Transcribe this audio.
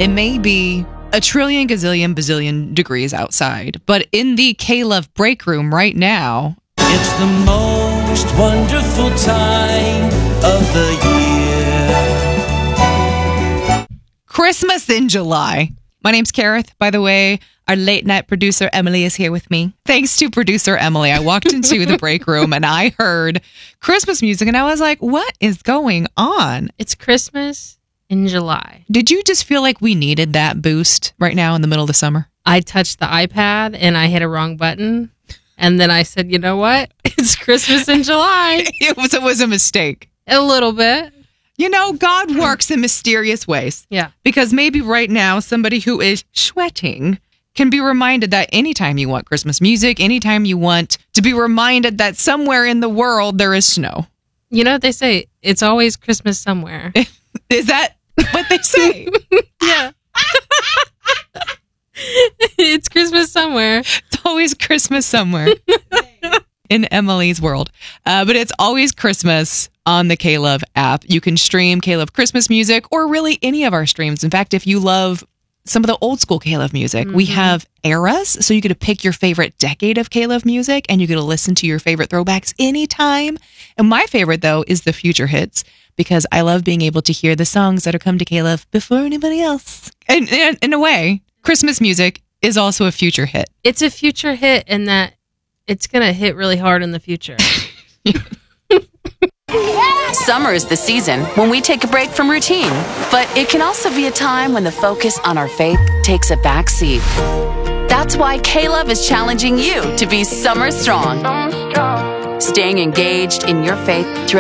It may be a trillion, gazillion, bazillion degrees outside, but in the K-Love break room right now, it's the most wonderful time of the year. Christmas in July. My name's Kareth, by the way. Our late night producer, Emily, is here with me. Thanks to producer Emily, I walked into the break room and I heard Christmas music and I was like, what is going on? It's Christmas in July. Did you just feel like we needed that boost right now in the middle of the summer? I touched the iPad and I hit a wrong button. And then I said, you know what? It's Christmas in July. It was a mistake. A little bit. You know, God works in mysterious ways. Yeah. Because maybe right now, somebody who is sweating can be reminded that anytime you want Christmas music, anytime you want to be reminded that somewhere in the world there is snow. You know what they say? It's always Christmas somewhere. Is that what they say? Yeah. It's Christmas somewhere. It's always Christmas somewhere in Emily's world. But it's always Christmas on the K-Love app. You can stream K-Love Christmas music or really any of our streams. In fact, if you love some of the old school K-Love music, we have eras. So you get to pick your favorite decade of K-Love music and you get to listen to your favorite throwbacks anytime. And my favorite, though, is the future hits because I love being able to hear the songs that are come to K-Love before anybody else. And in a way, Christmas music is also a future hit. It's a future hit in that it's going to hit really hard in the future. Summer is the season when we take a break from routine, but it can also be a time when the focus on our faith takes a back seat. That's why K-Love is challenging you to be summer strong. Staying engaged in your faith throughout